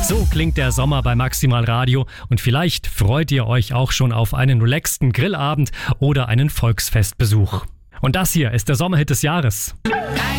So klingt der Sommer bei Maximal Radio und vielleicht freut ihr euch auch schon auf einen relaxten Grillabend oder einen Volksfestbesuch. Und das hier ist der Sommerhit des Jahres.